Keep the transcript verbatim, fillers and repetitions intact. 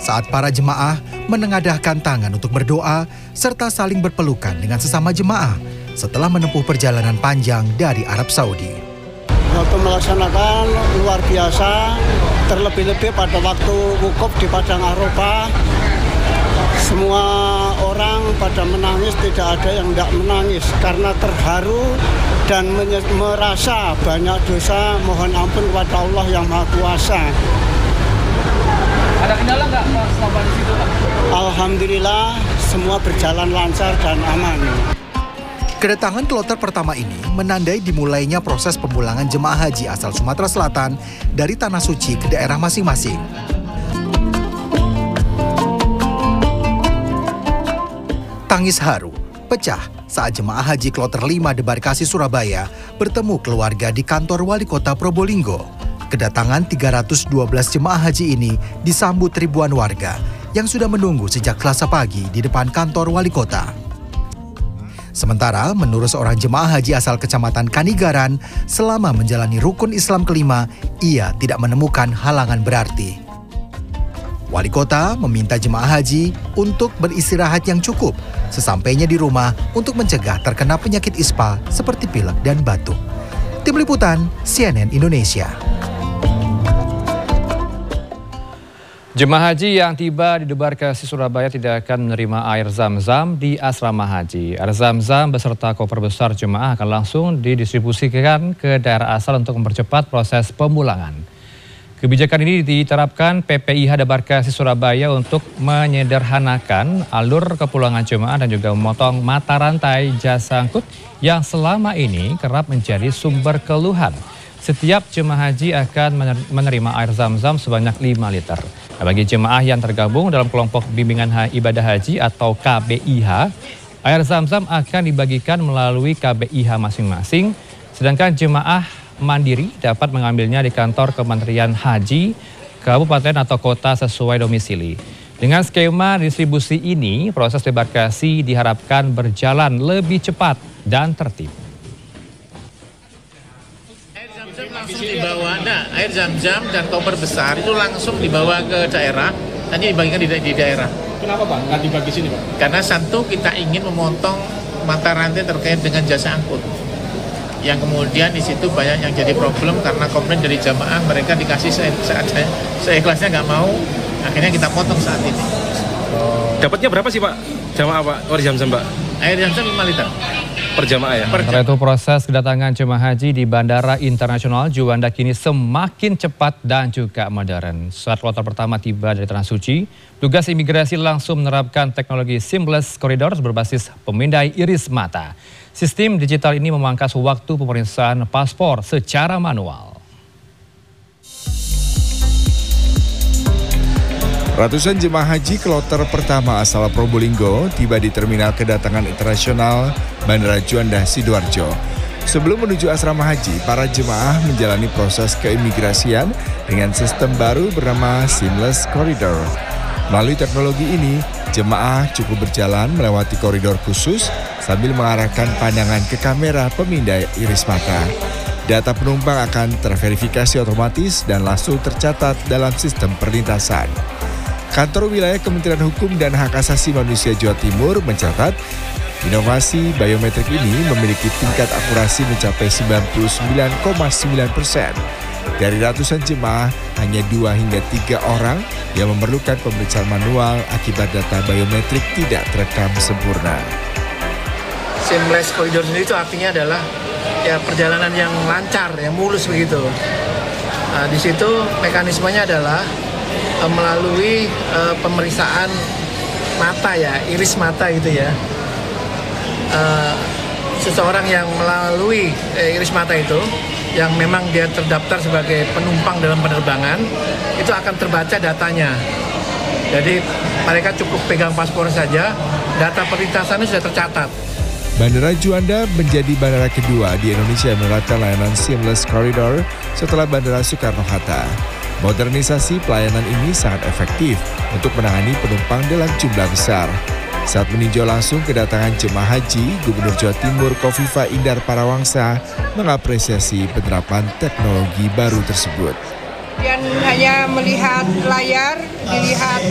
saat para jemaah menengadahkan tangan untuk berdoa serta saling berpelukan dengan sesama jemaah setelah menempuh perjalanan panjang dari Arab Saudi. Waktu melaksanakan luar biasa, terlebih-lebih pada waktu wukuf di Padang Arafah, semua orang pada menangis, tidak ada yang tidak menangis karena terharu dan merasa banyak dosa, mohon ampun kepada Allah yang Maha Kuasa. Ada kendala nggak Pak selama di situ Pak? Alhamdulillah semua berjalan lancar dan aman. Kedatangan kloter pertama ini menandai dimulainya proses pemulangan jemaah haji asal Sumatera Selatan dari Tanah Suci ke daerah masing-masing. Tangis haru pecah saat jemaah haji kloter lima Debarkasi Surabaya bertemu keluarga di kantor Wali Kota Probolinggo. Kedatangan tiga ratus dua belas jemaah haji ini disambut ribuan warga yang sudah menunggu sejak Selasa pagi di depan kantor Wali Kota. Sementara menurut seorang jemaah haji asal Kecamatan Kanigaran, selama menjalani rukun Islam kelima, ia tidak menemukan halangan berarti. Wali Kota meminta jemaah haji untuk beristirahat yang cukup sesampainya di rumah untuk mencegah terkena penyakit ispa seperti pilek dan batuk. Tim Liputan C N N Indonesia. Jemaah haji yang tiba di Debarkasi Surabaya tidak akan menerima air zam-zam di asrama haji. Air zam-zam beserta koper besar jemaah akan langsung didistribusikan ke daerah asal untuk mempercepat proses pemulangan. Kebijakan ini diterapkan P P I H Debarkasi Surabaya untuk menyederhanakan alur kepulangan jemaah dan juga memotong mata rantai jasa angkut yang selama ini kerap menjadi sumber keluhan. Setiap jemaah haji akan menerima air zam-zam sebanyak lima liter. Nah, bagi jemaah yang tergabung dalam kelompok bimbingan ibadah haji atau K B I H, air zam-zam akan dibagikan melalui K B I H masing-masing, sedangkan jemaah mandiri dapat mengambilnya di kantor Kementerian Haji, kabupaten atau kota sesuai domisili. Dengan skema distribusi ini, proses debarkasi diharapkan berjalan lebih cepat dan tertib. Langsung dibawa, nah, air zam-zam dan koper besar itu langsung dibawa ke daerah, nanti dibagikan di, di daerah. Kenapa Pak? Nggak dibagi sini Pak? Karena satu, kita ingin memotong mata rantai terkait dengan jasa angkut. Yang kemudian di situ banyak yang jadi problem karena komplain dari jamaah, mereka dikasih se se seikhlasnya nggak mau, akhirnya kita potong saat ini. Dapatnya berapa sih Pak jamaah Pak? Oh, zam-zam Pak? Air zam-zam lima liter. Per jamaah ya? Sementara itu proses kedatangan jemaah haji di Bandara Internasional Juanda kini semakin cepat dan juga modern. Saat kloter pertama tiba dari Tanah Suci, tugas imigrasi langsung menerapkan teknologi seamless corridor berbasis pemindai iris mata. Sistem digital ini memangkas waktu pemeriksaan paspor secara manual. Ratusan jemaah haji kloter pertama asal Probolinggo tiba di Terminal Kedatangan Internasional Bandara Juanda Sidoarjo. Sebelum menuju asrama haji, para jemaah menjalani proses keimigrasian dengan sistem baru bernama Seamless Corridor. Melalui teknologi ini, jemaah cukup berjalan melewati koridor khusus sambil mengarahkan pandangan ke kamera pemindai iris mata. Data penumpang akan terverifikasi otomatis dan langsung tercatat dalam sistem perlintasan. Kantor Wilayah Kementerian Hukum dan Hak Asasi Manusia Jawa Timur mencatat inovasi biometrik ini memiliki tingkat akurasi mencapai sembilan puluh sembilan koma sembilan persen. Dari ratusan jemaah, hanya dua hingga tiga orang yang memerlukan pemeriksaan manual akibat data biometrik tidak terekam sempurna. Seamless corridor sendiri itu artinya adalah ya perjalanan yang lancar, yang mulus begitu. Nah, di situ mekanismenya adalah uh, melalui uh, pemeriksaan mata ya, iris mata gitu ya. Uh, seseorang yang melalui eh, iris mata itu, yang memang dia terdaftar sebagai penumpang dalam penerbangan, itu akan terbaca datanya. Jadi mereka cukup pegang paspor saja, data perlintasannya sudah tercatat. Bandara Juanda menjadi bandara kedua di Indonesia yang menerapkan layanan Seamless Corridor setelah Bandara Soekarno-Hatta. Modernisasi pelayanan ini sangat efektif untuk menangani penumpang dalam jumlah besar. Saat meninjau langsung kedatangan jemaah haji, Gubernur Jawa Timur Kofifa Indar Parawangsa mengapresiasi penerapan teknologi baru tersebut. Dan hanya melihat layar, dilihat